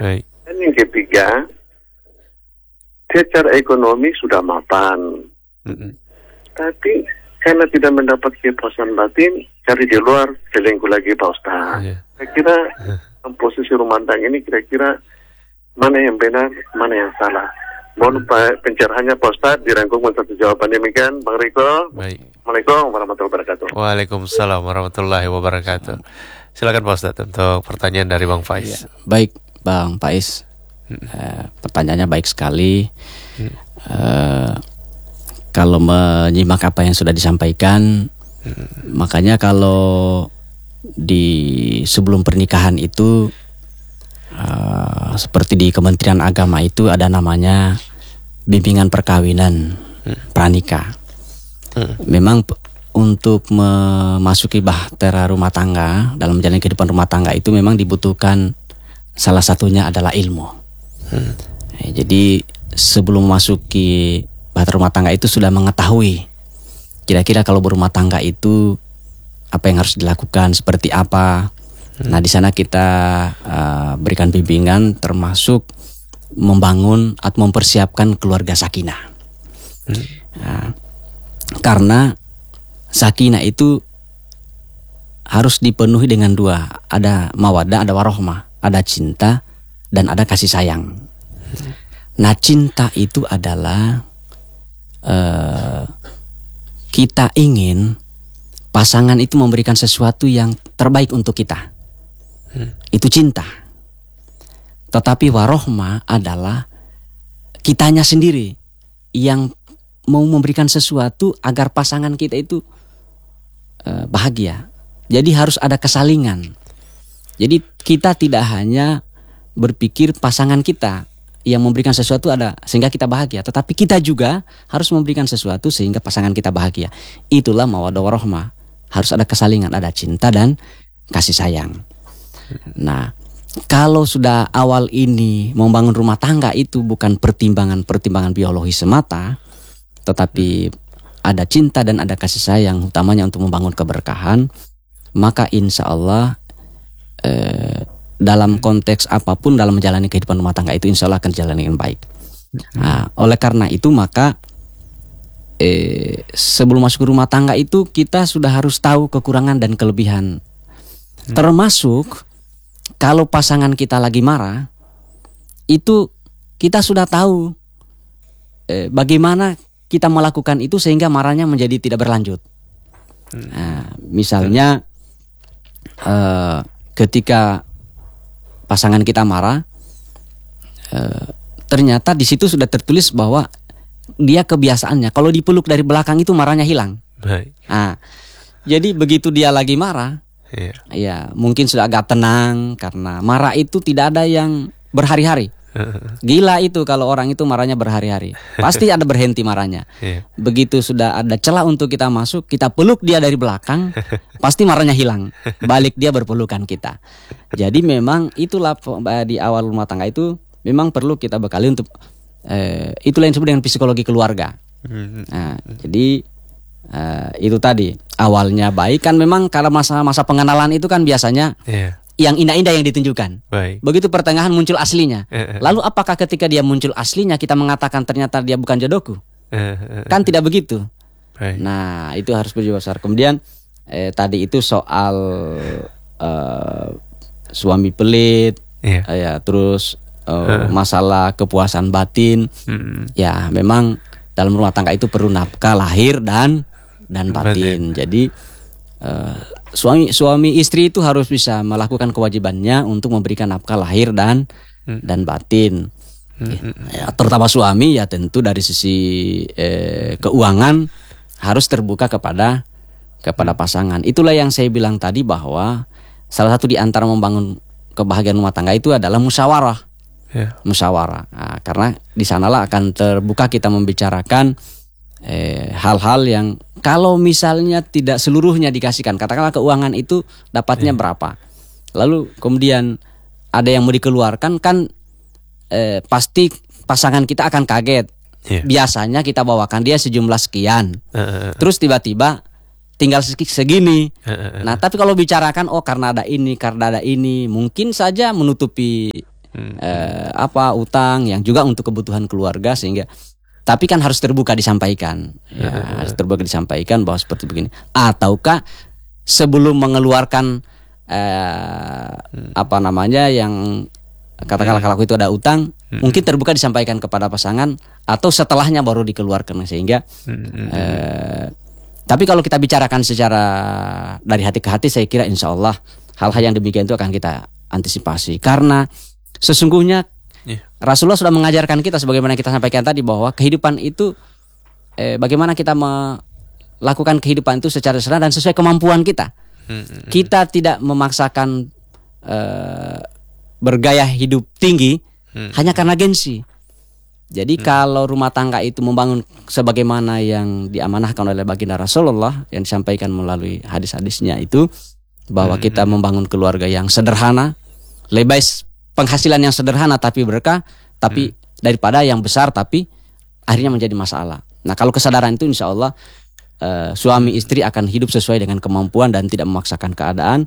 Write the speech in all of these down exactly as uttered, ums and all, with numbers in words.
Baik. Dan yang ketiga, secara ekonomi sudah mapan. Mm-mm. Tapi karena tidak mendapat kepuasan batin, cari di luar, selingkuh lagi Pak Ustaz. Iya. Saya kira posisi rumah tangga ini kira-kira mana yang benar, mana yang salah. Mohon Pak pencerahannya Pak Ustaz, dirangkum satu jawaban demikian. Bang Riko. Baik. Assalamualaikum warahmatullahi wabarakatuh. Waalaikumsalam warahmatullahi wabarakatuh. Silakan Pak Ustadz untuk pertanyaan dari Bang Faiz. Ya, baik Bang Faiz. Hmm. Uh, pertanyaannya baik sekali. Hmm. Uh, kalau menyimak apa yang sudah disampaikan, hmm. makanya kalau di sebelum pernikahan itu uh, seperti di Kementerian Agama itu ada namanya bimbingan perkawinan hmm. pranikah. Hmm. Memang p- untuk memasuki bahtera rumah tangga, dalam menjalani kehidupan rumah tangga itu memang dibutuhkan salah satunya adalah ilmu. Hmm. Eh, jadi sebelum memasuki bahtera rumah tangga itu sudah mengetahui kira-kira kalau berumah tangga itu apa yang harus dilakukan, seperti apa. Hmm. Nah di sana kita uh, berikan bimbingan termasuk membangun atau mempersiapkan keluarga sakinah. Hmm. Nah, karena sakinah itu harus dipenuhi dengan dua, ada mawaddah, ada warohmah, ada cinta dan ada kasih sayang. Nah cinta itu adalah uh, kita ingin pasangan itu memberikan sesuatu yang terbaik untuk kita. Hmm. Itu cinta. Tetapi warohmah adalah kitanya sendiri yang mau memberikan sesuatu agar pasangan kita itu uh, bahagia. Jadi harus ada kesalingan. Jadi kita tidak hanya berpikir pasangan kita yang memberikan sesuatu ada sehingga kita bahagia, tetapi kita juga harus memberikan sesuatu sehingga pasangan kita bahagia. Itulah mawaddah warahmah. Harus ada kesalingan, ada cinta dan kasih sayang. Nah, kalau sudah awal ini membangun rumah tangga itu bukan pertimbangan-pertimbangan biologi semata, tetapi ada cinta dan ada kasih sayang, utamanya untuk membangun keberkahan, maka insya Allah eh, dalam konteks apapun dalam menjalani kehidupan rumah tangga itu insya Allah akan dijalani dengan baik. Nah, oleh karena itu maka eh, sebelum masuk ke rumah tangga itu kita sudah harus tahu kekurangan dan kelebihan. Termasuk kalau pasangan kita lagi marah, itu kita sudah tahu eh, bagaimana kita melakukan itu sehingga marahnya menjadi tidak berlanjut. Nah, misalnya uh, ketika pasangan kita marah, uh, ternyata di situ sudah tertulis bahwa dia kebiasaannya kalau dipeluk dari belakang itu marahnya hilang. Baik. Nah, jadi begitu dia lagi marah, yeah. ya mungkin sudah agak tenang karena marah itu tidak ada yang berhari-hari. Gila itu kalau orang itu marahnya berhari-hari. Pasti ada berhenti marahnya. Yeah. Begitu sudah ada celah untuk kita masuk, kita peluk dia dari belakang, pasti marahnya hilang. Balik dia berpelukan kita. Jadi memang itulah di awal rumah tangga itu memang perlu kita bekali untuk eh, itulah yang disebut dengan psikologi keluarga. Nah, jadi eh, itu tadi awalnya baik kan memang karena masa-masa pengenalan itu kan biasanya yeah. yang indah-indah yang ditunjukkan. Baik. Begitu pertengahan muncul aslinya. Lalu apakah ketika dia muncul aslinya kita mengatakan ternyata dia bukan jodohku? Kan tidak begitu. Baik. Nah itu harus berjiwa besar. Kemudian eh, tadi itu soal eh, suami pelit, yeah. eh, ya terus eh, masalah kepuasan batin. Hmm. Ya memang dalam rumah tangga itu perlu nafkah lahir dan dan batin. Batin. Jadi eh, Suami suami istri itu harus bisa melakukan kewajibannya untuk memberikan nafkah lahir dan hmm. dan batin. Hmm. Ya, terutama suami ya tentu dari sisi eh, keuangan harus terbuka kepada kepada pasangan. Itulah yang saya bilang tadi bahwa salah satu di antara membangun kebahagiaan rumah tangga itu adalah musyawarah. Yeah. Musyawarah. Nah, karena di sanalah akan terbuka kita membicarakan Eh, hal-hal yang kalau misalnya tidak seluruhnya dikasihkan, katakanlah keuangan itu dapatnya yeah. berapa, lalu kemudian ada yang mau dikeluarkan kan eh, pasti pasangan kita akan kaget. Yeah. Biasanya kita bawakan dia sejumlah sekian, uh, terus tiba-tiba tinggal segini. Uh, uh, nah tapi kalau bicarakan oh karena ada ini, karena ada ini, mungkin saja menutupi Hmm. eh, apa utang yang juga untuk kebutuhan keluarga, sehingga tapi kan harus terbuka disampaikan, ya, Hmm. harus terbuka disampaikan bahwa seperti begini. Ataukah sebelum mengeluarkan eh, Hmm. apa namanya yang katakanlah kalau itu ada utang, Hmm. mungkin terbuka disampaikan kepada pasangan, atau setelahnya baru dikeluarkan, sehingga Hmm. eh, tapi kalau kita bicarakan secara dari hati ke hati, saya kira insya Allah hal-hal yang demikian itu akan kita antisipasi, karena sesungguhnya Yeah. Rasulullah sudah mengajarkan kita sebagaimana kita sampaikan tadi, bahwa kehidupan itu eh, bagaimana kita melakukan kehidupan itu secara sederhana dan sesuai kemampuan kita. Hmm. Kita tidak memaksakan eh, bergaya hidup tinggi Hmm. hanya karena gengsi. Jadi kalau rumah tangga itu membangun sebagaimana yang diamanahkan oleh baginda Rasulullah yang disampaikan melalui hadis-hadisnya itu, bahwa Hmm. kita membangun keluarga yang sederhana, lebih baik penghasilan yang sederhana tapi berkah, tapi daripada yang besar tapi akhirnya menjadi masalah. Nah, kalau kesadaran itu insya Allah eh, suami istri akan hidup sesuai dengan kemampuan dan tidak memaksakan keadaan,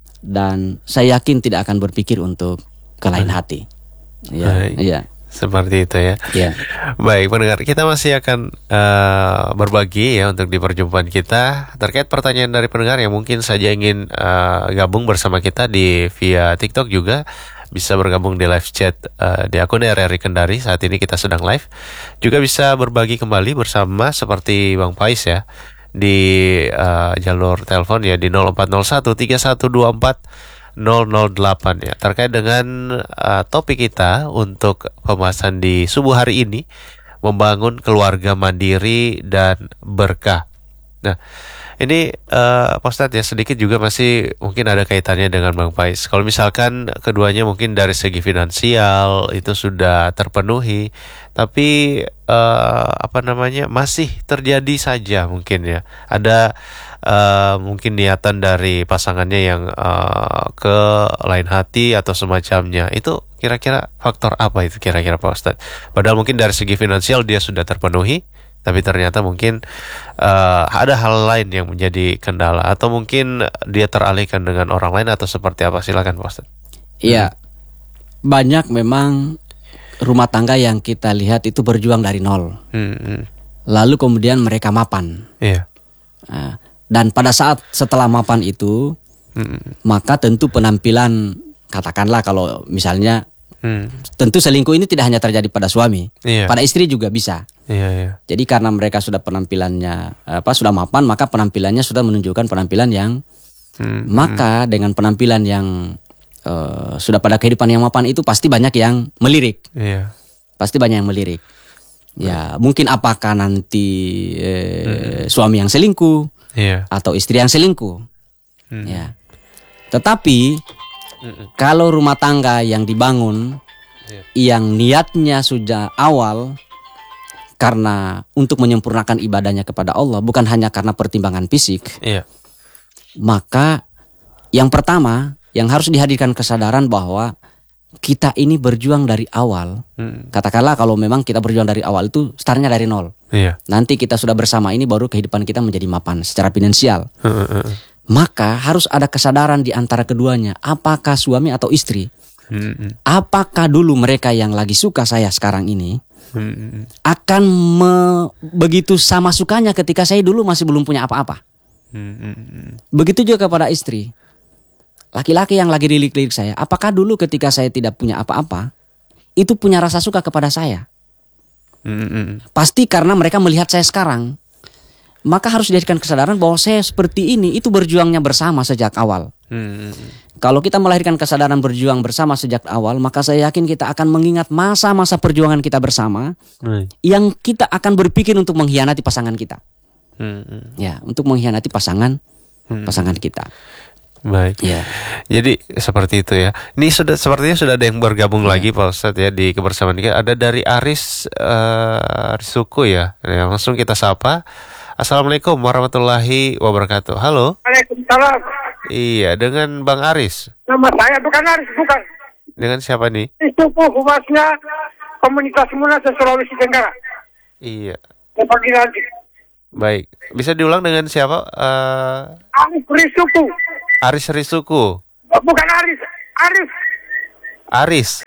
dan saya yakin tidak akan berpikir untuk ke lain hati. Iya, Baik. iya, Seperti itu ya. iya. Baik, pendengar, kita masih akan eh, berbagi ya untuk di perjumpaan kita terkait pertanyaan dari pendengar yang mungkin saja ingin eh, gabung bersama kita di via TikTok, juga bisa bergabung di live chat eh, di akun R R I Kendari. Saat ini kita sedang live. Juga bisa berbagi kembali bersama seperti Bang Pais ya di eh, jalur telepon ya di nol empat nol satu tiga satu dua empat nol nol delapan ya, terkait dengan uh, topik kita untuk pembahasan di subuh hari ini, membangun keluarga mandiri dan berkah. Nah, ini uh, Pak Ustadz ya, sedikit juga masih mungkin ada kaitannya dengan Bang Pais. Kalau misalkan keduanya mungkin dari segi finansial itu sudah terpenuhi, tapi uh, apa namanya masih terjadi saja mungkin ya ada Uh, mungkin niatan dari pasangannya yang uh, ke lain hati atau semacamnya, itu kira-kira faktor apa itu kira-kira Pak Ustadz? Padahal mungkin dari segi finansial dia sudah terpenuhi, tapi ternyata mungkin uh, ada hal lain yang menjadi kendala, atau mungkin dia teralihkan dengan orang lain, atau seperti apa? Silakan Pak Ustadz. Iya, banyak memang rumah tangga yang kita lihat itu berjuang dari nol, Hmm, hmm. lalu kemudian mereka mapan. Iya. Nah, dan pada saat setelah mapan itu, Hmm, maka tentu penampilan, katakanlah kalau misalnya, hmm. tentu selingkuh ini tidak hanya terjadi pada suami, Iya. pada istri juga bisa. Iya, iya. Jadi karena mereka sudah penampilannya apa sudah mapan, maka penampilannya sudah menunjukkan penampilan yang Hmm, maka dengan penampilan yang eh, sudah pada kehidupan yang mapan itu pasti banyak yang melirik, iya. pasti banyak yang melirik. Ya mungkin apakah nanti eh, suami yang selingkuh Iya. atau istri yang selingkuh. Hmm. Ya. Tetapi Hmm, kalau rumah tangga yang dibangun Iya. yang niatnya sudah awal karena untuk menyempurnakan ibadahnya kepada Allah, bukan hanya karena pertimbangan fisik, Iya. maka yang pertama yang harus dihadirkan kesadaran bahwa kita ini berjuang dari awal. Hmm, Katakanlah kalau memang kita berjuang dari awal itu startnya dari nol. Iya. Nanti kita sudah bersama ini baru kehidupan kita menjadi mapan secara finansial. Hmm, hmm, Maka harus ada kesadaran di antara keduanya, apakah suami atau istri. hmm, hmm. Apakah dulu mereka yang lagi suka saya sekarang ini Hmm, akan me- begitu sama sukanya ketika saya dulu masih belum punya apa-apa. hmm, hmm. Begitu juga kepada istri. Laki-laki yang lagi lirik-lirik saya, apakah dulu ketika saya tidak punya apa-apa, itu punya rasa suka kepada saya? Hmm, hmm. Pasti karena mereka melihat saya sekarang. Maka harus dijadikan kesadaran bahwa saya seperti ini, itu berjuangnya bersama sejak awal. Hmm, Kalau kita melahirkan kesadaran berjuang bersama sejak awal, maka saya yakin kita akan mengingat masa-masa perjuangan kita bersama, hmm. yang kita akan berpikir untuk mengkhianati pasangan kita. Hmm, hmm. Ya, untuk mengkhianati pasangan Hmm. pasangan kita. Baik. Ya. Jadi seperti itu ya. Ini sudah sepertinya sudah ada yang bergabung lagi Pak Ustadz ya di kebersamaan kita. Ada dari Aris uh, Aris Suku ya. Ya. Langsung kita sapa. Assalamualaikum warahmatullahi wabarakatuh. Halo. Waalaikumsalam. Iya, dengan Bang Aris. Nama saya bukan Aris, bukan. Dengan siapa nih? Suku Humasnya Komunitas Munas Sulawesi Tenggara. Iya. Yang pagi nanti. Baik. Bisa diulang dengan siapa? Uh, Aris Risuku. Aris Risuku. Bukan Aris, Aris. Aris.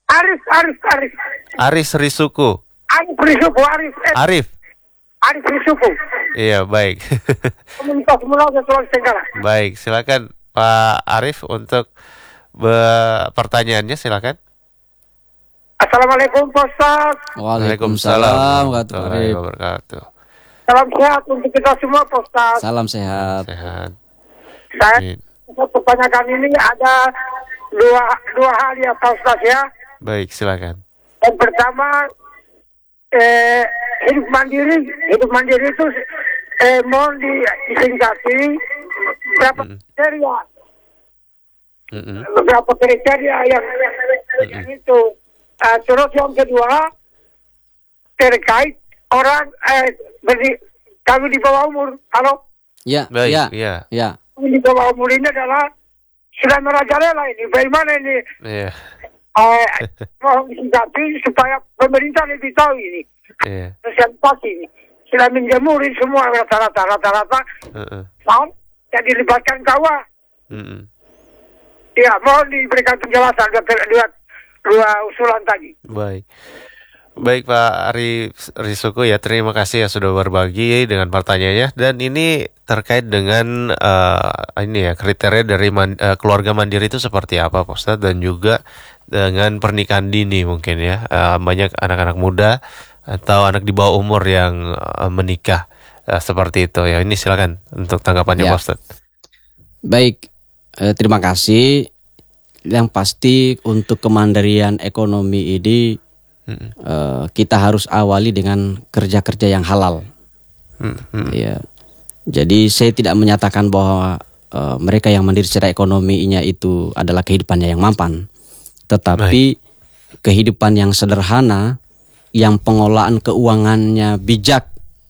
Arif, Arif, Arif. Aris Risuku. Arif Risuku, Arif. Eh, Arif. Arif Risuku. Iya, baik. Komunitas Mula Sulawesi Tenggara. Baik, silakan Pak Arif untuk be- pertanyaannya, silakan. Assalamualaikum Pak Ustaz. Waalaikumsalam warahmatullahi Arif. wabarakatuh. Salam sehat untuk kita semua Pak Ustaz. Salam sehat. Sehat. Saya Amin. pertanyaan ini ada dua dua hal ya Pak Ustaz ya. Baik, silakan. Yang pertama, eh, hidup mandiri, hidup mandiri itu eh, mohon di- disingkati berapa Mm. kriteria, Mm-mm. beberapa kriteria yang, yang itu. Eh, terus yang kedua terkait orang eh, berdi, kami di bawah umur, halo, Ya, Baik, ya, iya. ya. kami di bawah umur ini adalah sudah merajalela ini. Bagaimana ini? Iya. Eh, mohon disingkati supaya pemerintah lebih tahu ini. Iya. Sosialisasi ini sudah menjemurin semua rata-rata rata-rata Heeh. tahun yang dilibatkan kawa. Mm-mm. Ya, mohon diberikan penjelasan dua, dua, dua usulan tadi. Baik. Baik Pak Ari Risuku ya, terima kasih ya sudah berbagi dengan pertanyaannya, dan ini terkait dengan eh, ini ya kriteria dari man- eh, keluarga mandiri itu seperti apa Pak Ustadz, dan juga dengan pernikahan dini mungkin ya. Eh, banyak anak-anak muda atau anak di bawah umur yang eh, menikah eh, seperti itu ya. Ini silakan untuk tanggapannya Ya. Pak Ustadz. Baik, eh, terima kasih. Yang pasti untuk kemandirian ekonomi ini Mm-mm. eh, kita harus awali dengan kerja-kerja yang halal. Mm-mm. Ya. Jadi saya tidak menyatakan bahwa eh, mereka yang mandiri secara ekonominya itu adalah kehidupannya yang mampan, tetapi kehidupan yang sederhana, yang pengelolaan keuangannya bijak,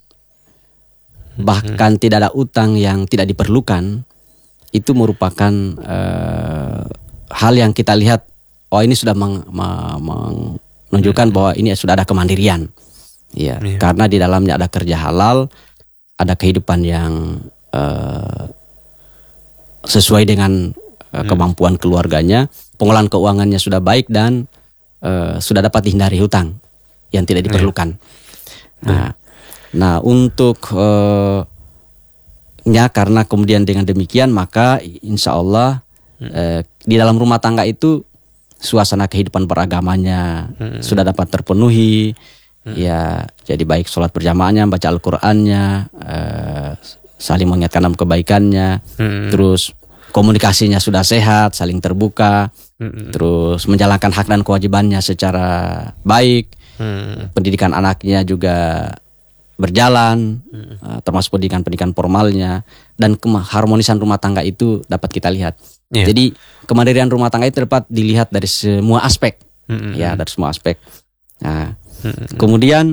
bahkan tidak ada utang yang tidak diperlukan, itu merupakan eh, hal yang kita lihat. Oh, ini sudah meng- me- meng- menunjukkan bahwa ini sudah ada kemandirian. Ya, Iya. karena di dalamnya ada kerja halal, ada kehidupan yang eh, sesuai dengan eh, kemampuan keluarganya, pengelolaan keuangannya sudah baik, dan eh, sudah dapat dihindari hutang yang tidak diperlukan. Nah, nah untuk eh, nya karena kemudian dengan demikian maka insya Allah eh, di dalam rumah tangga itu suasana kehidupan beragamanya sudah dapat terpenuhi. Ya, jadi baik sholat berjamaahnya, baca Al-Qur'annya, eh, saling mengingatkan dalam kebaikannya, Mm-mm. terus komunikasinya sudah sehat, saling terbuka, Mm-mm. terus menjalankan hak dan kewajibannya secara baik, Mm-mm. pendidikan anaknya juga berjalan, eh, termasuk pendidikan-pendidikan formalnya, dan keharmonisan rumah tangga itu dapat kita lihat. Iya. Jadi kemandirian rumah tangga itu dapat dilihat dari semua aspek, Mm-mm. ya, dari semua aspek. Nah, Mm-mm. kemudian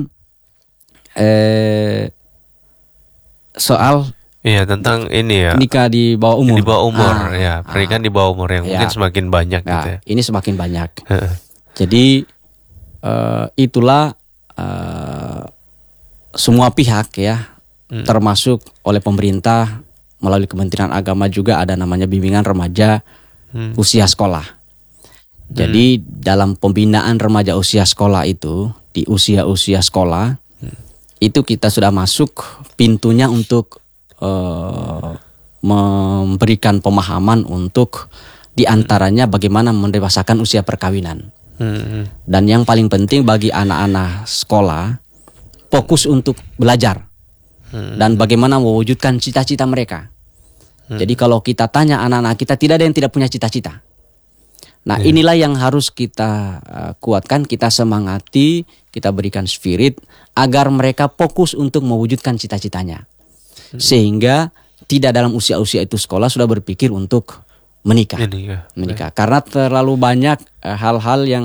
eh, soal Iya, tentang ini ya, nikah di bawah umur. di bawah umur Ah, ya, pernikahan di bawah umur yang Ya. mungkin semakin banyak Nah, gitu ya. ini semakin banyak. Heeh. Jadi eh, itulah eh, semua pihak ya, Hmm. termasuk oleh pemerintah melalui Kementerian Agama juga ada namanya bimbingan remaja Hmm. usia sekolah. Jadi dalam pembinaan remaja usia sekolah itu, di usia-usia sekolah itu kita sudah masuk pintunya untuk eh, memberikan pemahaman untuk diantaranya bagaimana mendewasakan usia perkawinan. Hmm. Dan yang paling penting bagi anak-anak sekolah, fokus untuk belajar dan bagaimana mewujudkan cita-cita mereka. Jadi kalau kita tanya anak-anak kita, tidak ada yang tidak punya cita-cita. Nah, inilah yang harus kita uh, kuatkan, kita semangati, kita berikan spirit agar mereka fokus untuk mewujudkan cita-citanya. Sehingga tidak dalam usia-usia itu sekolah sudah berpikir untuk menikah. Ini ya. menikah karena terlalu banyak eh, hal-hal yang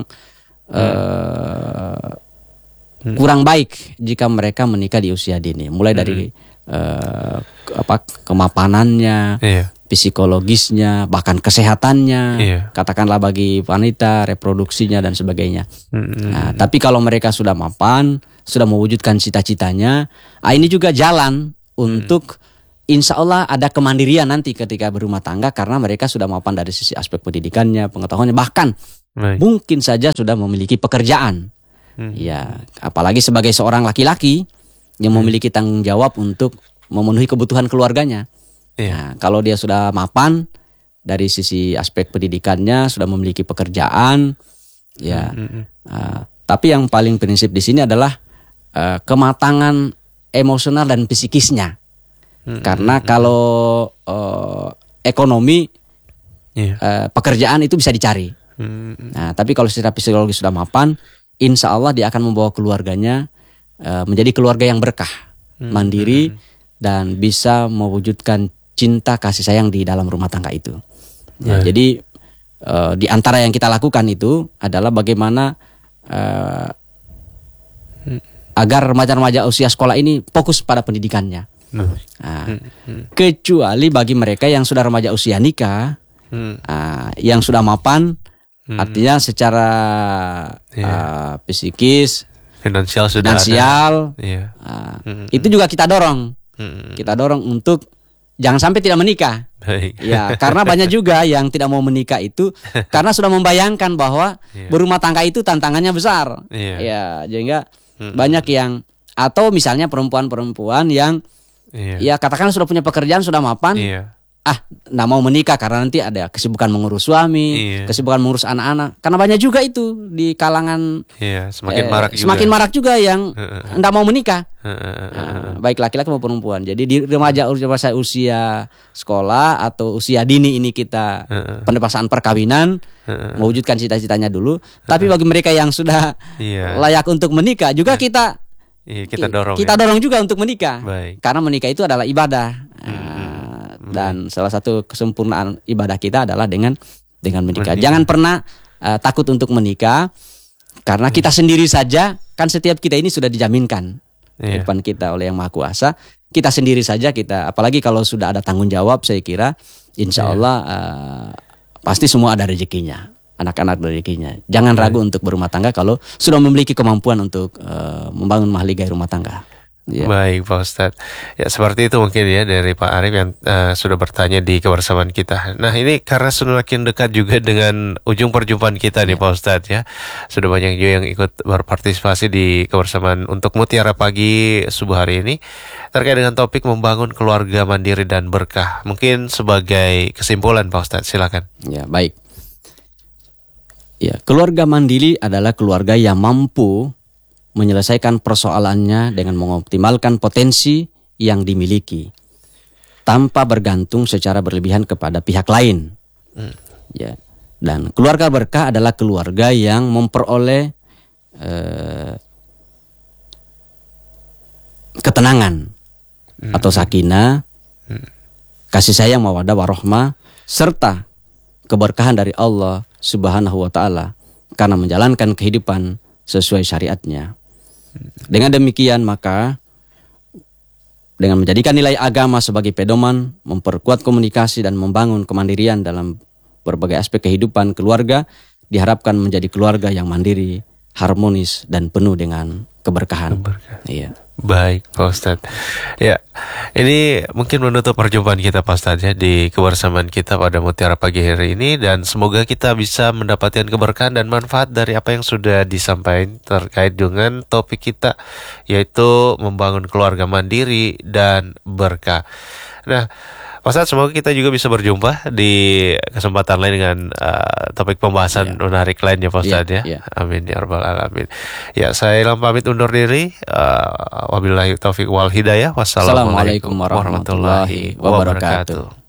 eh, kurang baik jika mereka menikah di usia dini, mulai dari eh, ke- apa kemapanannya, Iya. psikologisnya, bahkan kesehatannya, Iya. katakanlah bagi wanita, reproduksinya dan sebagainya. Hmm. Nah, tapi kalau mereka sudah mapan, sudah mewujudkan cita-citanya, ah, ini juga jalan untuk insya Allah ada kemandirian nanti ketika berumah tangga, karena mereka sudah mapan dari sisi aspek pendidikannya, pengetahuannya, bahkan Baik. mungkin saja sudah memiliki pekerjaan. Hmm. Ya, apalagi sebagai seorang laki-laki yang memiliki tanggung jawab untuk memenuhi kebutuhan keluarganya. Iya. Nah, kalau dia sudah mapan dari sisi aspek pendidikannya, sudah memiliki pekerjaan, ya. Hmm. Uh, tapi yang paling prinsip di sini adalah uh, kematangan emosional dan psikisnya. Hmm. Karena kalau uh, ekonomi, Iya. uh, pekerjaan itu bisa dicari. Hmm. Nah, tapi kalau secara psikologis sudah mapan, insya Allah dia akan membawa keluarganya uh, menjadi keluarga yang berkah, hmm. mandiri, dan bisa mewujudkan cinta kasih sayang di dalam rumah tangga itu. Ya, Baik. jadi uh, di antara yang kita lakukan itu adalah bagaimana uh, hmm. agar remaja-remaja usia sekolah ini fokus pada pendidikannya. Hmm. Nah, Hmm. kecuali bagi mereka yang sudah remaja usia nikah, Hmm. uh, yang sudah mapan. Hmm. Artinya secara Iya. uh, psikis, Finansial sudah finansial, ada. Iya. uh, Hmm. itu juga kita dorong. Hmm. Kita dorong untuk jangan sampai tidak menikah. Baik. Ya, karena banyak juga yang tidak mau menikah itu karena sudah membayangkan bahwa Iya. berumah tangga itu tantangannya besar. Iya. Ya, sehingga Hmm. banyak yang atau misalnya perempuan-perempuan yang Iya. ya katakan sudah punya pekerjaan, sudah mapan, Iya. ah nggak mau menikah karena nanti ada kesibukan mengurus suami, Iya. kesibukan mengurus anak-anak. Karena banyak juga itu di kalangan Iya, semakin eh, marak juga. semakin marak juga yang Heeh. nggak mau menikah. Heeh. Nah, baik laki-laki maupun perempuan. Jadi di remaja usia usia sekolah atau usia dini ini kita Heeh. pendewasaan perkawinan, Heeh. mewujudkan cita-citanya dulu. Tapi bagi mereka yang sudah Iya. layak untuk menikah juga kita Iya, kita dorong. kita ya. dorong juga untuk menikah. Baik. Karena menikah itu adalah ibadah. Nah, dan salah satu kesempurnaan ibadah kita adalah dengan dengan menikah. Menikah. Jangan pernah uh, takut untuk menikah karena kita sendiri saja kan setiap kita ini sudah dijaminkan di Iya. depan kita oleh Yang Maha Kuasa. Kita sendiri saja kita, apalagi kalau sudah ada tanggung jawab, saya kira insya Iya. Allah uh, pasti semua ada rezekinya. Anak-anak rezekinya. Jangan ragu untuk berumah tangga kalau sudah memiliki kemampuan untuk uh, membangun mahligai rumah tangga. Ya. Baik Pak Ustadz. Ya seperti itu mungkin ya dari Pak Arif yang uh, sudah bertanya di kebersamaan kita. Nah ini karena semakin dekat juga dengan ujung perjumpaan kita nih Pak Ustadz ya. Sudah banyak juga yang ikut berpartisipasi di kebersamaan untuk Mutiara Pagi subuh hari ini terkait dengan topik membangun keluarga mandiri dan berkah. Mungkin sebagai kesimpulan Pak Ustadz silakan. Ya, baik. Ya, keluarga mandiri adalah keluarga yang mampu menyelesaikan persoalannya dengan mengoptimalkan potensi yang dimiliki tanpa bergantung secara berlebihan kepada pihak lain. Hmm. Ya. Dan keluarga berkah adalah keluarga yang memperoleh eh, ketenangan Hmm. atau sakinah, Hmm. kasih sayang, mawaddah warahmah, serta keberkahan dari Allah Subhanahu wa taala karena menjalankan kehidupan sesuai syariatnya. Dengan demikian maka dengan menjadikan nilai agama sebagai pedoman, memperkuat komunikasi dan membangun kemandirian dalam berbagai aspek kehidupan keluarga, diharapkan menjadi keluarga yang mandiri, harmonis dan penuh dengan keberkahan. Keberkahan. Iya. Baik Pak Ustadz. Ya, ini mungkin menutup perjumpaan kita Pak Ustadz ya di kebersamaan kita pada Mutiara Pagi hari ini, dan semoga kita bisa mendapatkan keberkahan dan manfaat dari apa yang sudah disampaikan terkait dengan topik kita, yaitu membangun keluarga mandiri dan berkah. Nah Pak Ustadz, semoga kita juga bisa berjumpa di kesempatan lain dengan uh, topik pembahasan Ya. menarik lainnya Pak Ustadz Ya, ya. ya. Amin ya rabbal alamin. Ya, saya Ilham pamit undur diri. Uh, wabillahi taufiq wal hidayah. Wassalamualaikum warahmatullahi wabarakatuh.